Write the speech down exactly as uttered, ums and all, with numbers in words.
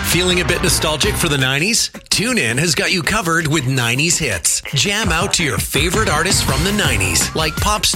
Feeling a bit nostalgic for the nineties? TuneIn has got you covered with nineties hits. Jam out to your favorite artists from the nineties, like pop star